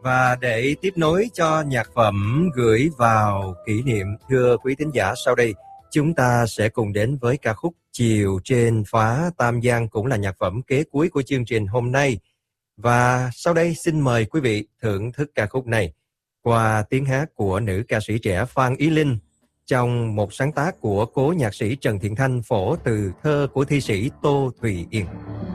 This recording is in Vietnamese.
Và để tiếp nối cho nhạc phẩm gửi vào kỷ niệm, thưa quý thính giả, sau đây chúng ta sẽ cùng đến với ca khúc Chiều trên phá Tam Giang, cũng là nhạc phẩm kế cuối của chương trình hôm nay. Và sau đây xin mời quý vị thưởng thức ca khúc này qua tiếng hát của nữ ca sĩ trẻ Phan Ý Linh trong một sáng tác của cố nhạc sĩ Trần Thiện Thanh phổ từ thơ của thi sĩ Tô Thùy Yên.